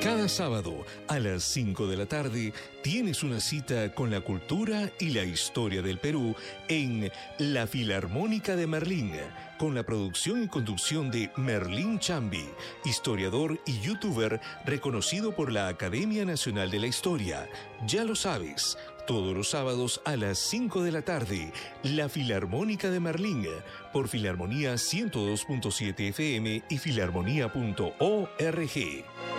Cada sábado a las 5 de la tarde tienes una cita con la cultura y la historia del Perú en La Filarmónica de Merlín, con la producción y conducción de Merlín Chambi, historiador y youtuber reconocido por la Academia Nacional de la Historia. Ya lo sabes, todos los sábados a las 5 de la tarde, La Filarmónica de Merlín, por Filarmonía 102.7 FM y filarmonía.org.